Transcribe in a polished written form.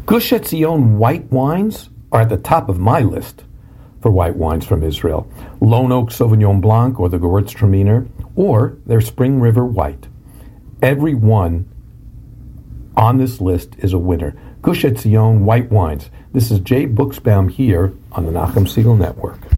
Gush Etzion white wines are at the top of my list for white wines from Israel. Lone Oak Sauvignon Blanc or the Gewürztraminer or their Spring River White. Every one on this list is a winner. Gush Etzion white wines. This is Jay Buchsbaum here on the Nachum Segal Network.